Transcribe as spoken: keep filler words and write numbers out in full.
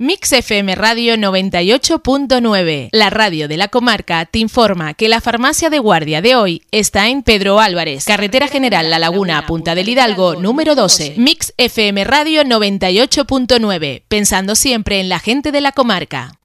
Mix F M Radio noventa y ocho punto nueve, la radio de la comarca, te informa que la farmacia de guardia de hoy está en Pedro Álvarez, Carretera General La Laguna, Punta del Hidalgo, número doce. Mix F M Radio noventa y ocho punto nueve, pensando siempre en la gente de la comarca.